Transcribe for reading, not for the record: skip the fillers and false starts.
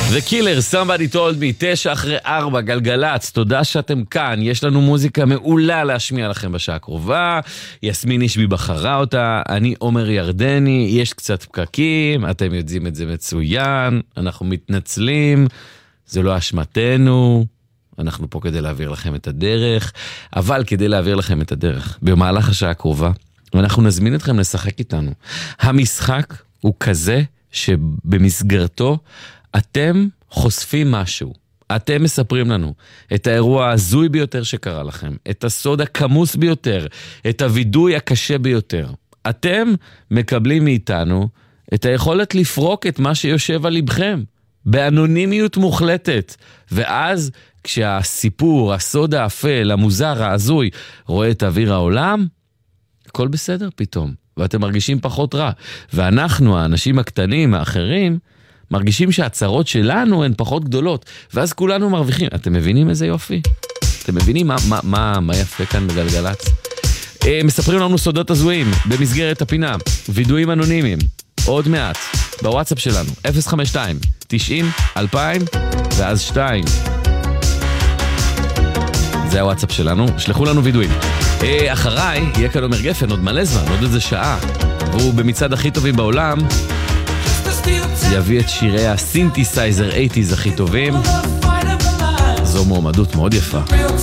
The Killer, Somebody Told Me, 9:04, גלגלץ, תודה שאתם כאן, יש לנו מוזיקה מעולה להשמיע לכם בשעה הקרובה, יסמין אישבי בחרה אותה, אני עומר ירדני, יש קצת פקקים, אתם יודעים את זה מצוין, אנחנו מתנצלים, זה לא אשמתנו, אנחנו פה כדי להעביר לכם את הדרך, אבל כדי להעביר לכם את הדרך, במהלך השעה הקרובה, ואנחנו נזמין אתכם לשחק איתנו. המשחק הוא כזה שבמסגרתו אתם חושפים משהו. אתם מספרים לנו את האירוע הזוי ביותר שקרה לכם, את הסוד הכמוס ביותר, את הוידוי הקשה ביותר. אתם מקבלים מאיתנו את היכולת לפרוק את מה שיושב על לבכם, באנונימיות מוחלטת. ואז כשהסיפור, הסוד האפל, המוזר, הזוי, רואה את אוויר העולם, הכל בסדר פתאום, ואתם מרגישים פחות רע. ואנחנו, האנשים הקטנים, האחרים, מרגישים שהצרות שלנו הן פחות גדולות, ואז כולנו מרוויחים. אתם מבינים איזה יופי? אתם מבינים מה יפה כאן בגלגלץ? מספרים לנו סודות הזויים במסגרת הפינה, וידועים אנונימיים, עוד מעט, בוואטסאפ שלנו, 052-90-2000 ואז 2. זה הוואטסאפ שלנו, שלחו לנו וידועים. אחריי יהיה כאן עומר גפן, עוד מלא זמן, עוד איזה שעה, והוא במצעד הכי טובים בעולם, יביא את שירי הסינתסייזר 80s הכי טובים. זו מועמדות מאוד יפה.